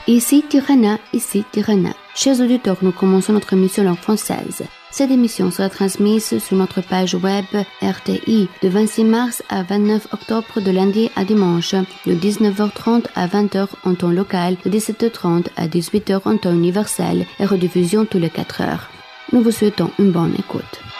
Ici Tirana, ici Tirana. Chers auditeurs, nous commençons notre émission langue française. Cette émission sera transmise sur notre page web RTI de 26 mars à 29 octobre de lundi à dimanche, de 19h30 à 20h en temps local, de 17h30 à 18h en temps universel et rediffusion tous les 4 heures. Nous vous souhaitons une bonne écoute.